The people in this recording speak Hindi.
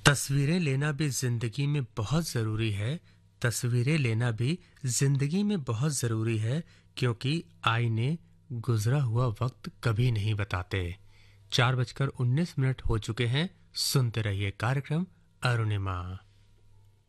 तस्वीरें लेना भी जिंदगी में बहुत ज़रूरी है। तस्वीरें लेना भी जिंदगी में बहुत ज़रूरी है, क्योंकि आईने गुजरा हुआ वक्त कभी नहीं बताते। 4:19 हो चुके हैं। सुनते रहिए कार्यक्रम अरुणिमा।